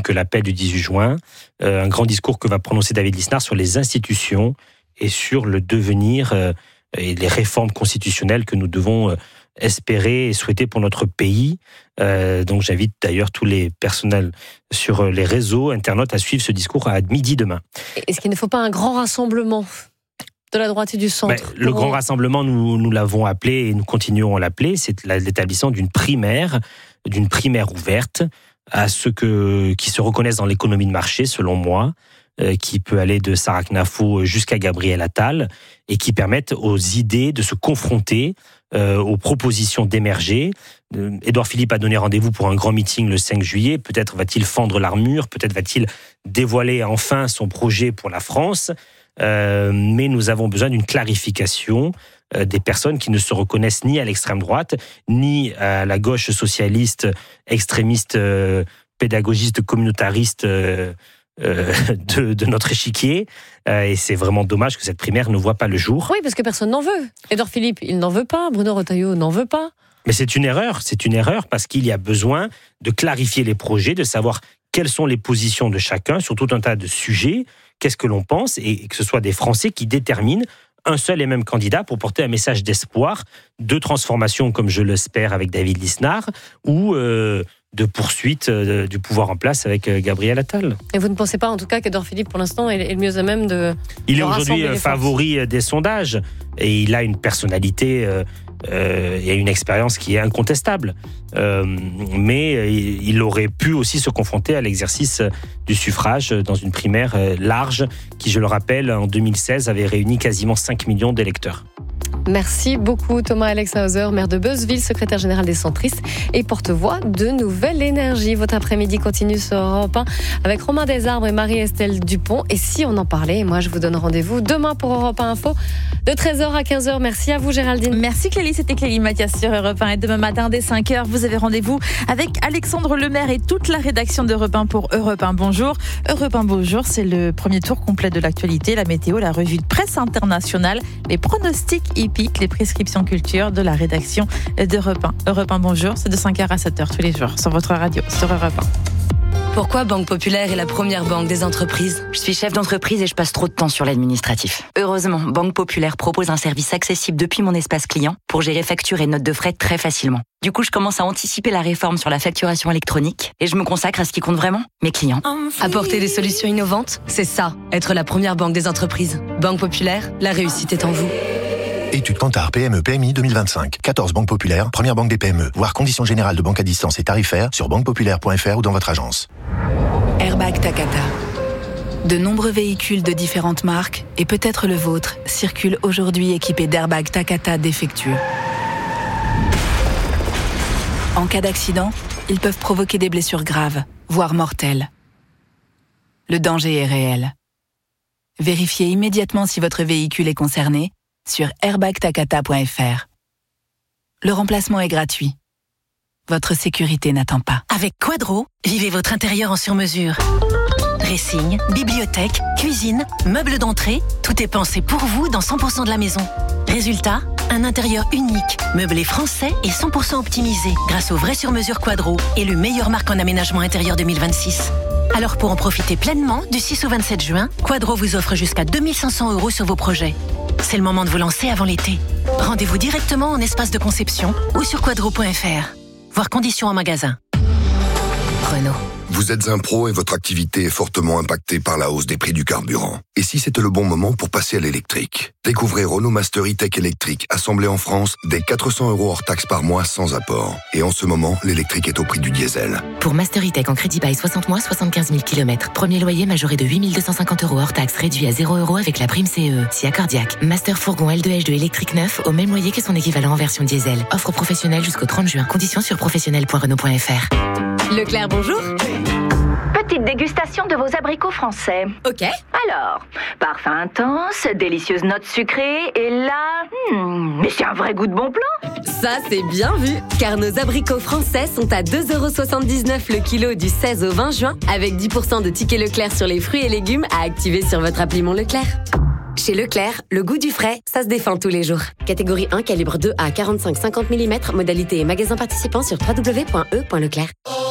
donc l'appel du 18 juin, un grand discours que va prononcer David Lisnard sur les institutions et sur le devenir et les réformes constitutionnelles que nous devons espérer et souhaiter pour notre pays. Donc j'invite d'ailleurs tous les personnels sur les réseaux, internautes, à suivre ce discours à midi demain. Est-ce qu'il ne faut pas un grand rassemblement de la droite et du centre? Le grand rassemblement, nous l'avons appelé et nous continuons à l'appeler, c'est l'établissement d'une primaire ouverte à ceux qui se reconnaissent dans l'économie de marché, selon moi, qui peut aller de Sarah Knafo jusqu'à Gabriel Attal, et qui permettent aux idées de se confronter, aux propositions d'émerger. Édouard Philippe a donné rendez-vous pour un grand meeting le 5 juillet. Peut-être va-t-il fendre l'armure, peut-être va-t-il dévoiler enfin son projet pour la France. Mais nous avons besoin d'une clarification des personnes qui ne se reconnaissent ni à l'extrême droite, ni à la gauche socialiste, extrémiste, pédagogiste, communautariste de notre échiquier. Et c'est vraiment dommage que cette primaire ne voit pas le jour. Oui, parce que personne n'en veut. Édouard Philippe, il n'en veut pas. Bruno Retailleau n'en veut pas. Mais c'est une erreur parce qu'il y a besoin de clarifier les projets, de savoir quelles sont les positions de chacun sur tout un tas de sujets, qu'est-ce que l'on pense, et que ce soit des Français qui déterminent un seul et même candidat pour porter un message d'espoir, de transformation, comme je l'espère avec David Lisnard, ou de poursuite du pouvoir en place avec Gabriel Attal. Et vous ne pensez pas en tout cas qu'Édouard Philippe pour l'instant est le mieux à même de Il est aujourd'hui favori des sondages, et il a une personnalité et une expérience qui est incontestable. Mais il aurait pu aussi se confronter à l'exercice du suffrage dans une primaire large qui, je le rappelle, en 2016 avait réuni quasiment 5 millions d'électeurs. Merci beaucoup Thomas-Alex Hauser, maire de Beuzeville, secrétaire général des centristes et porte-voix de Nouvelle Énergie. Votre après-midi continue sur Europe 1 avec Romain Desarbres et Marie-Estelle Dupont. Et si on en parlait, moi je vous donne rendez-vous demain pour Europe 1 Info de 13h à 15h. Merci à vous Géraldine. Merci Clélie, c'était Clélie Mathias sur Europe 1. Et demain matin dès 5h, vous avez rendez-vous avec Alexandre Lemaire et toute la rédaction d'Europe 1 pour Europe 1 Bonjour. Europe 1 Bonjour, c'est le premier tour complet de l'actualité, la météo, la revue de presse internationale, les pronostics hippiques, les prescriptions culture de la rédaction d'Europe 1. Europe 1 Bonjour, c'est de 5h à 7h tous les jours sur votre radio, sur Europe 1. Pourquoi Banque Populaire est la première banque des entreprises ? Je suis chef d'entreprise et je passe trop de temps sur l'administratif. Heureusement, Banque Populaire propose un service accessible depuis mon espace client pour gérer factures et notes de frais très facilement. Du coup, je commence à anticiper la réforme sur la facturation électronique et je me consacre à ce qui compte vraiment, mes clients. Apporter des solutions innovantes, c'est ça, être la première banque des entreprises. Banque Populaire, la réussite est en vous. Étude Kantar PME PMI 2025. 14 banques populaires, première banque des PME. Voir conditions générales de banque à distance et tarifaires sur banquepopulaire.fr ou dans votre agence. Airbag Takata. De nombreux véhicules de différentes marques, et peut-être le vôtre, circulent aujourd'hui équipés d'airbags Takata défectueux. En cas d'accident, ils peuvent provoquer des blessures graves, voire mortelles. Le danger est réel. Vérifiez immédiatement si votre véhicule est concerné sur airbagtakata.fr. Le remplacement est gratuit. Votre sécurité n'attend pas. Avec Quadro, vivez votre intérieur en sur-mesure. Dressing, bibliothèque, cuisine, meubles d'entrée, tout est pensé pour vous dans 100% de la maison. Résultat, un intérieur unique, meublé français et 100% optimisé grâce au vrai sur-mesure Quadro, élu meilleure marque en aménagement intérieur 2026. Alors pour en profiter pleinement, du 6 au 27 juin, Quadro vous offre jusqu'à 2 500 € sur vos projets. C'est le moment de vous lancer avant l'été. Rendez-vous directement en espace de conception ou sur quadro.fr. Voir conditions en magasin. Renault. Vous êtes un pro et votre activité est fortement impactée par la hausse des prix du carburant. Et si c'était le bon moment pour passer à l'électrique ? Découvrez Renault Master E-Tech électrique, assemblé en France, dès 400 € hors taxe par mois sans apport. Et en ce moment, l'électrique est au prix du diesel. Pour Master E-Tech en crédit bail 60 mois, 75 000 km. Premier loyer majoré de 8 250 € hors taxe, réduit à 0 € avec la prime CE. Si accordiaque. Master fourgon L2H2 électrique neuf, au même loyer que son équivalent en version diesel. Offre professionnelle jusqu'au 30 juin. Conditions sur professionnel.renault.fr. Leclerc, bonjour. Petite dégustation de vos abricots français. Ok. Alors, parfum intense, délicieuse note sucrée, et là... mais c'est un vrai goût de bon plan. Ça, c'est bien vu, car nos abricots français sont à 2,79 € le kilo du 16 au 20 juin, avec 10% de tickets Leclerc sur les fruits et légumes à activer sur votre appli Mon Leclerc. Chez Leclerc, le goût du frais, ça se défend tous les jours. Catégorie 1, calibre 2 à 45-50 mm, modalité et magasin participant sur www.e.leclerc.